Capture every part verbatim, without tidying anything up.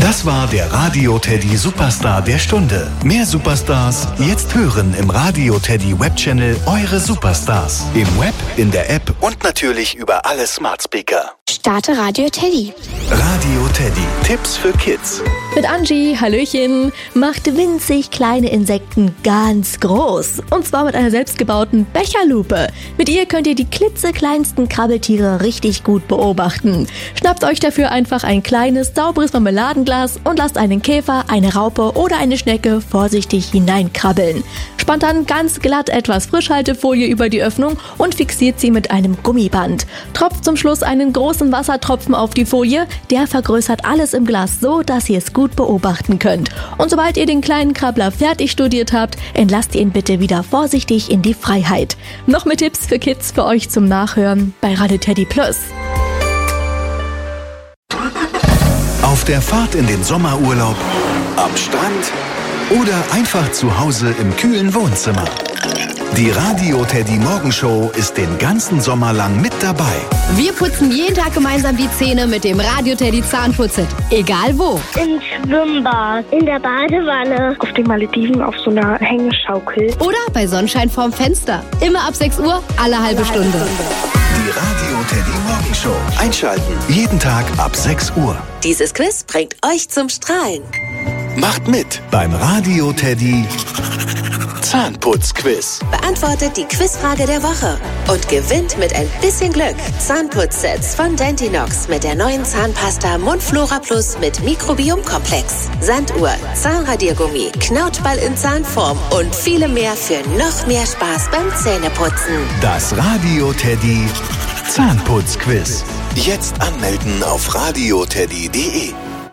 Das war der Radio Teddy Superstar der Stunde. Mehr Superstars jetzt hören im Radio Teddy Webchannel eure Superstars. Im Web, in der App und natürlich über alle Smart Speaker. Starte Radio Teddy. Radio Teddy. Tipps für Kids. Mit Angie, Hallöchen, macht winzig kleine Insekten ganz groß. Und zwar mit einer selbstgebauten Becherlupe. Mit ihr könnt ihr die klitzekleinsten Krabbeltiere richtig gut beobachten. Schnappt euch dafür einfach ein kleines, sauberes Marmeladenglas und lasst einen Käfer, eine Raupe oder eine Schnecke vorsichtig hineinkrabbeln. Spannt dann ganz glatt etwas Frischhaltefolie über die Öffnung und fixiert sie mit einem Gummiband. Tropft zum Schluss einen großen Wassertropfen auf die Folie, der vergrößert alles im Glas so, dass ihr es gut beobachten könnt. Und sobald ihr den kleinen Krabbler fertig studiert habt, entlasst ihr ihn bitte wieder vorsichtig in die Freiheit. Noch mehr Tipps für Kids für euch zum Nachhören bei Radio Teddy Plus. Auf der Fahrt in den Sommerurlaub, am Strand oder einfach zu Hause im kühlen Wohnzimmer. Die Radio Teddy Morgenshow ist den ganzen Sommer lang mit dabei. Wir putzen jeden Tag gemeinsam die Zähne mit dem Radio Teddy Zahnputzset. Egal wo. Im Schwimmbad, in der Badewanne, auf den Malediven auf so einer Hängeschaukel. Oder bei Sonnenschein vorm Fenster. Immer ab sechs Uhr, alle halbe Stunde. Die Radio Teddy Morgenshow. Einschalten. Jeden Tag ab sechs Uhr. Dieses Quiz bringt euch zum Strahlen. Macht mit beim Radio Teddy Zahnputzquiz. Beantwortet die Quizfrage der Woche und gewinnt mit ein bisschen Glück Zahnputzsets von Dentinox mit der neuen Zahnpasta Mundflora Plus mit Mikrobiomkomplex, Sanduhr, Zahnradiergummi, Knautball in Zahnform und viele mehr für noch mehr Spaß beim Zähneputzen. Das Radio Teddy Zahnputzquiz. Jetzt anmelden auf radio teddy punkt de.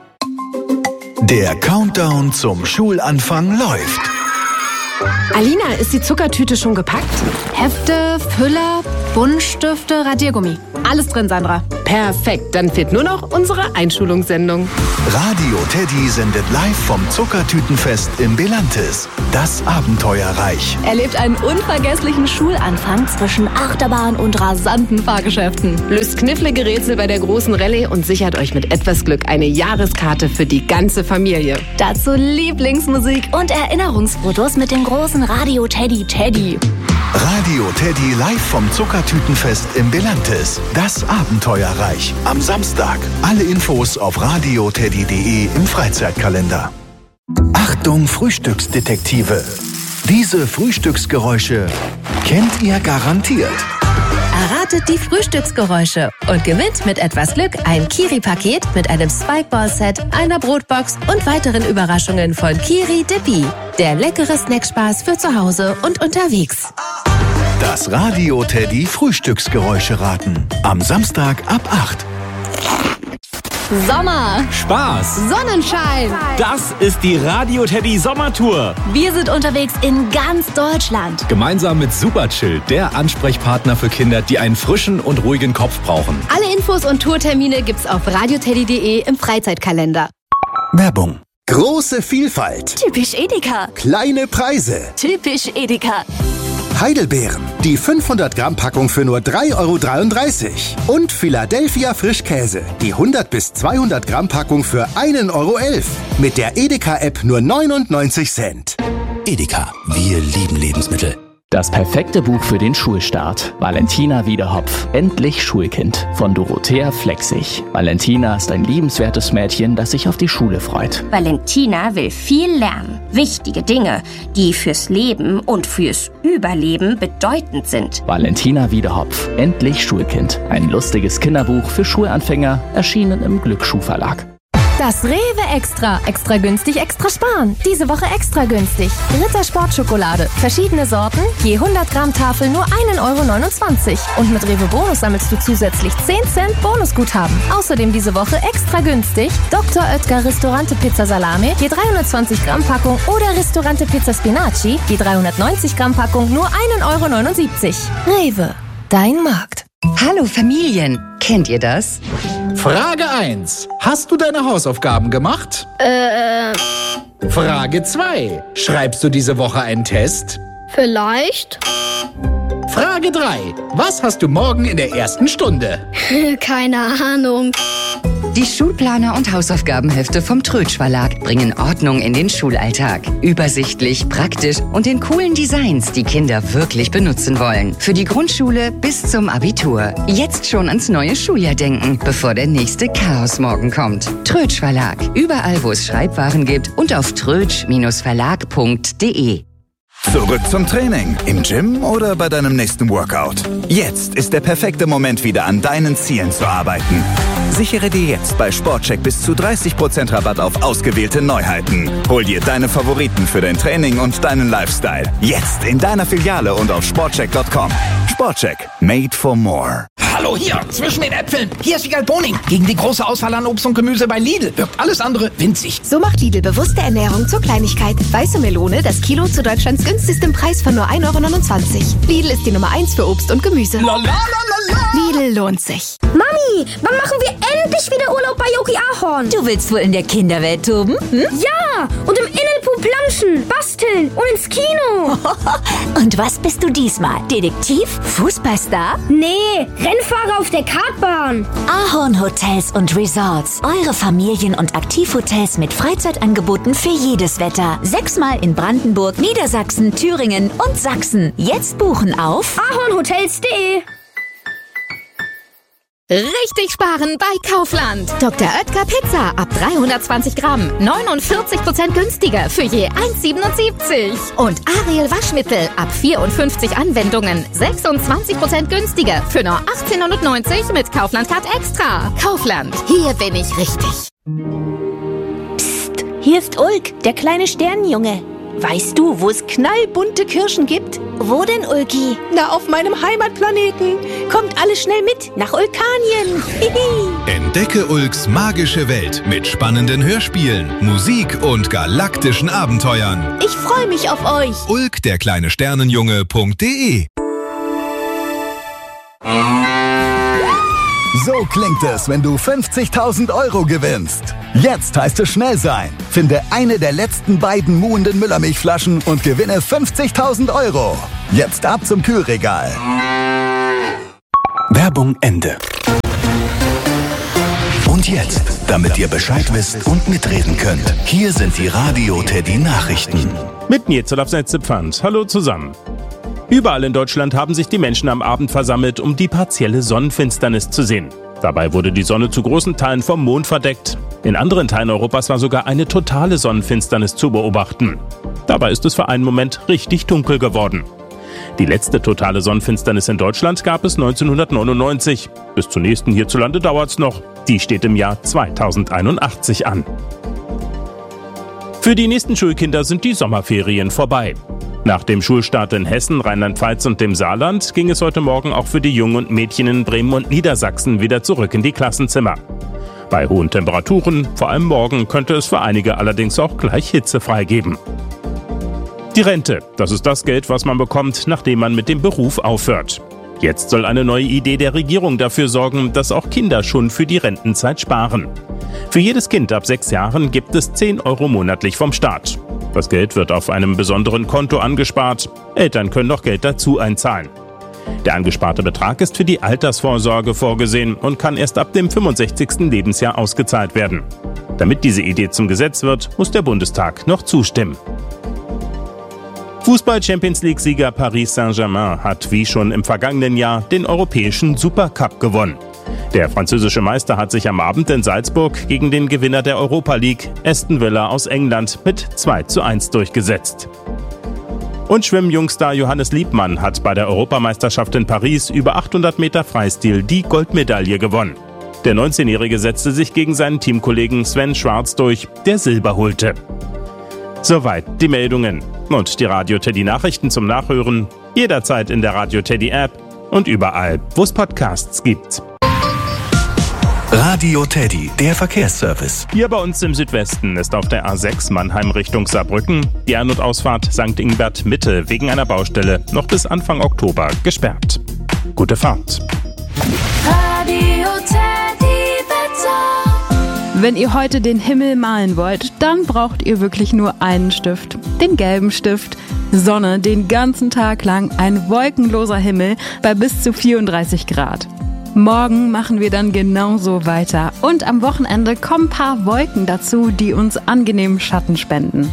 Der Countdown zum Schulanfang läuft. Alina, ist die Zuckertüte schon gepackt? Hefte, Füller, Buntstifte, Radiergummi. Alles drin, Sandra. Perfekt, dann fehlt nur noch unsere Einschulungssendung. Radio Teddy sendet live vom Zuckertütenfest im Belantes. Das Abenteuerreich. Erlebt einen unvergesslichen Schulanfang zwischen Achterbahn und rasanten Fahrgeschäften. Löst knifflige Rätsel bei der großen Rallye und sichert euch mit etwas Glück eine Jahreskarte für die ganze Familie. Dazu Lieblingsmusik und Erinnerungsfotos mit dem großen Radio Teddy Teddy. Radio Teddy live vom Zuckertütenfest im Belantes. Das Abenteuerreich. Am Samstag. Alle Infos auf radio teddy punkt de im Freizeitkalender. Achtung, Frühstücksdetektive. Diese Frühstücksgeräusche kennt ihr garantiert. Erratet die Frühstücksgeräusche und gewinnt mit etwas Glück ein Kiri-Paket mit einem Spikeball-Set, einer Brotbox und weiteren Überraschungen von Kiri Dippy. Der leckere Snackspaß für zu Hause und unterwegs. Das Radio Teddy Frühstücksgeräusche raten. Am Samstag ab acht. Sommer, Spaß, Sonnenschein. das ist die Radio Teddy Sommertour. wir sind unterwegs in ganz Deutschland. Gemeinsam mit Superchill, der Ansprechpartner für Kinder, die einen frischen und ruhigen Kopf brauchen. Alle Infos und Tourtermine gibt's auf radio teddy punkt de im Freizeitkalender. Werbung. Große Vielfalt. Typisch Edeka. Kleine Preise. Typisch Edeka. Heidelbeeren. Die fünfhundert Gramm Packung für nur drei Euro dreiunddreißig. Und Philadelphia Frischkäse. Die hundert bis zweihundert Gramm Packung für ein Euro elf. Mit der Edeka-App nur neunundneunzig Cent. Edeka, wir lieben Lebensmittel. Das perfekte Buch für den Schulstart. Valentina Wiedehopf. Endlich Schulkind. Von Dorothea Flexig. Valentina ist ein liebenswertes Mädchen, das sich auf die Schule freut. Valentina will viel lernen. Wichtige Dinge, die fürs Leben und fürs Überleben bedeutend sind. Valentina Wiedehopf. Endlich Schulkind. Ein lustiges Kinderbuch für Schulanfänger. Erschienen im Glücksschuhverlag. Das Rewe Extra. Extra günstig, extra sparen. Diese Woche extra günstig. Ritter Sportschokolade. Verschiedene Sorten. Je hundert Gramm Tafel nur ein Euro neunundzwanzig. Und mit Rewe Bonus sammelst du zusätzlich zehn Cent Bonusguthaben. Außerdem diese Woche extra günstig. Doktor Oetker Ristorante Pizza Salame. Je dreihundertzwanzig Gramm Packung. Oder Ristorante Pizza Spinaci. Je dreihundertneunzig Gramm Packung nur ein Euro neunundsiebzig. Rewe. Dein Markt. Hallo Familien. Kennt ihr das? Frage eins. Hast du deine Hausaufgaben gemacht? Äh. Frage zwei. Schreibst du diese Woche einen Test? Vielleicht. Frage drei. Was hast du morgen in der ersten Stunde? Keine Ahnung. Die Schulplaner und Hausaufgabenhefte vom Trötsch Verlag bringen Ordnung in den Schulalltag. Übersichtlich, praktisch und in coolen Designs, die Kinder wirklich benutzen wollen. Für die Grundschule bis zum Abitur. Jetzt schon ans neue Schuljahr denken, bevor der nächste Chaosmorgen kommt. Trötsch Verlag. Überall, wo es Schreibwaren gibt und auf trötsch Verlag punkt de. Zurück zum Training. Im Gym oder bei deinem nächsten Workout. Jetzt ist der perfekte Moment, wieder an deinen Zielen zu arbeiten. Sichere dir jetzt bei Sportcheck bis zu dreißig Prozent Rabatt auf ausgewählte Neuheiten. Hol dir deine Favoriten für dein Training und deinen Lifestyle. Jetzt in deiner Filiale und auf sportcheck punkt com. Sportcheck. Made for more. Hallo hier, zwischen den Äpfeln. Hier ist Wiegald Boning. Gegen die große Auswahl an Obst und Gemüse bei Lidl wirkt alles andere winzig. So macht Lidl bewusste Ernährung zur Kleinigkeit. Weiße Melone, das Kilo zu Deutschlands günstigstem Preis von nur ein Euro neunundzwanzig. Lidl ist die Nummer eins für Obst und Gemüse. La, la, la, la, la. Lidl lohnt sich. Mami, wann machen wir endlich wieder Urlaub bei Yogi Ahorn? Du willst wohl in der Kinderwelt toben? Hm? Ja, und im Innenpool planschen, basteln und ins Kino. Und was bist du diesmal? Detektiv? Fußballstar? Nee, Rennfahrer auf der Kartbahn. Ahorn Hotels und Resorts. Eure Familien- und Aktivhotels mit Freizeitangeboten für jedes Wetter. Sechsmal in Brandenburg, Niedersachsen, Thüringen und Sachsen. Jetzt buchen auf ahornhotels punkt de. Richtig sparen bei Kaufland. Doktor Oetker Pizza ab dreihundertzwanzig Gramm. neunundvierzig Prozent günstiger für je eins siebenundsiebzig. Und Ariel Waschmittel ab vierundfünfzig Anwendungen. sechsundzwanzig Prozent günstiger für nur achtzehnhundertneunzig mit Kaufland Card Extra. Kaufland, hier bin ich richtig. Psst, hier ist Ulk, der kleine Sternenjunge. Weißt du, wo es knallbunte Kirschen gibt? Wo denn, Ulki? Na, auf meinem Heimatplaneten. Kommt alle schnell mit nach Ulkanien. Entdecke Ulks magische Welt mit spannenden Hörspielen, Musik und galaktischen Abenteuern. Ich freue mich auf euch. Ulk, der kleine Sternenjunge punkt de. So klingt es, wenn du fünfzigtausend Euro gewinnst. Jetzt heißt es schnell sein. Finde eine der letzten beiden muhenden Müllermilchflaschen und gewinne fünfzigtausend Euro. Jetzt ab zum Kühlregal. Werbung Ende. Und jetzt, damit ihr Bescheid wisst und mitreden könnt, hier sind die Radio Teddy Nachrichten. Mit mir zur Pfand. Hallo zusammen. Überall in Deutschland haben sich die Menschen am Abend versammelt, um die partielle Sonnenfinsternis zu sehen. Dabei wurde die Sonne zu großen Teilen vom Mond verdeckt. In anderen Teilen Europas war sogar eine totale Sonnenfinsternis zu beobachten. Dabei ist es für einen Moment richtig dunkel geworden. Die letzte totale Sonnenfinsternis in Deutschland gab es neunzehnhundertneunundneunzig. Bis zur nächsten hierzulande dauert's noch. Die steht im Jahr zweitausendeinundachtzig an. Für die nächsten Schulkinder sind die Sommerferien vorbei. Nach dem Schulstart in Hessen, Rheinland-Pfalz und dem Saarland ging es heute Morgen auch für die Jungen und Mädchen in Bremen und Niedersachsen wieder zurück in die Klassenzimmer. Bei hohen Temperaturen, vor allem morgen, könnte es für einige allerdings auch gleich hitzefrei geben. Die Rente, das ist das Geld, was man bekommt, nachdem man mit dem Beruf aufhört. Jetzt soll eine neue Idee der Regierung dafür sorgen, dass auch Kinder schon für die Rentenzeit sparen. Für jedes Kind ab sechs Jahren gibt es zehn Euro monatlich vom Staat. Das Geld wird auf einem besonderen Konto angespart. Eltern können noch Geld dazu einzahlen. Der angesparte Betrag ist für die Altersvorsorge vorgesehen und kann erst ab dem fünfundsechzigsten Lebensjahr ausgezahlt werden. Damit diese Idee zum Gesetz wird, muss der Bundestag noch zustimmen. Fußball-Champions-League-Sieger Paris Saint-Germain hat wie schon im vergangenen Jahr den europäischen Supercup gewonnen. Der französische Meister hat sich am Abend in Salzburg gegen den Gewinner der Europa League, Aston Villa aus England, mit zwei zu eins durchgesetzt. Und Schwimmjungstar Johannes Liebmann hat bei der Europameisterschaft in Paris über achthundert Meter Freistil die Goldmedaille gewonnen. Der neunzehnjährige setzte sich gegen seinen Teamkollegen Sven Schwarz durch, der Silber holte. Soweit die Meldungen. Und die Radio Teddy Nachrichten zum Nachhören jederzeit in der Radio Teddy App und überall, wo es Podcasts gibt. Radio Teddy, der Verkehrsservice. Hier bei uns im Südwesten ist auf der A sechs Mannheim Richtung Saarbrücken die Ein- und Ausfahrt Sankt Ingbert Mitte wegen einer Baustelle noch bis Anfang Oktober gesperrt. Gute Fahrt. Radio Teddy Wetter. Wenn ihr heute den Himmel malen wollt, dann braucht ihr wirklich nur einen Stift. Den gelben Stift. Sonne den ganzen Tag lang, ein wolkenloser Himmel bei bis zu vierunddreißig Grad. Morgen machen wir dann genauso weiter und am Wochenende kommen ein paar Wolken dazu, die uns angenehmen Schatten spenden.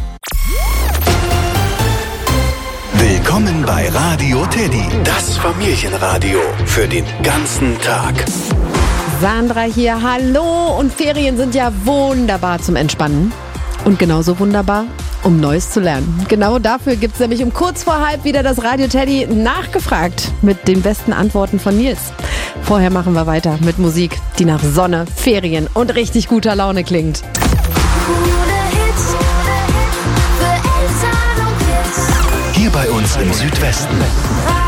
Willkommen bei Radio Teddy, das Familienradio für den ganzen Tag. Sandra hier, hallo, und Ferien sind ja wunderbar zum Entspannen und genauso wunderbar, um Neues zu lernen. Genau dafür gibt es nämlich um kurz vor halb wieder das Radio Teddy nachgefragt mit den besten Antworten von Nils. Vorher machen wir weiter mit Musik, die nach Sonne, Ferien und richtig guter Laune klingt. Hier bei uns im Südwesten.